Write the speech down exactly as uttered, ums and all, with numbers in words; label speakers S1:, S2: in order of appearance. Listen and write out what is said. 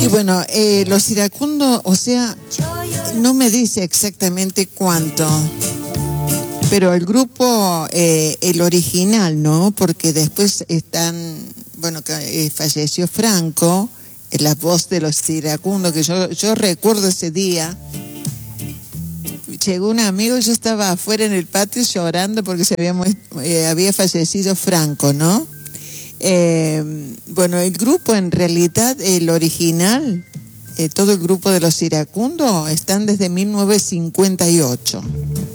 S1: bueno, eh, los iracundos, o sea, no me dice exactamente cuánto, pero el grupo, eh, el original, ¿no? Porque después están, bueno, que eh, falleció Franco, eh, la voz de los iracundos, que yo, yo recuerdo ese día. Llegó un amigo, yo estaba afuera en el patio llorando porque se había, eh, había fallecido Franco, ¿no? Eh, bueno, el grupo en realidad, el original, eh, todo el grupo de los iracundos, están desde mil novecientos cincuenta y ocho.